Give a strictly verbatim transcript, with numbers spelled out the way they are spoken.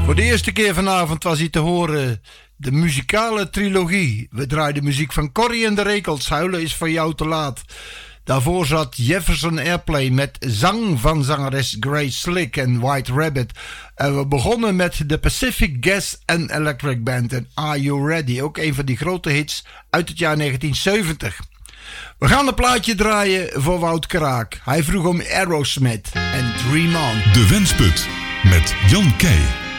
Voor de eerste keer vanavond was hij te horen de muzikale trilogie. We draaiden muziek van Corrie en de Rekels. Huilen is voor jou te laat. Daarvoor zat Jefferson Airplane met zang van zangeres Grace Slick en White Rabbit. En we begonnen met de Pacific Gas and Electric Band en Are You Ready? Ook een van die grote hits uit het jaar negentien zeventig. We gaan een plaatje draaien voor Wout Kraak. Hij vroeg om Aerosmith en Dream On. De Wensput met Jan Keij.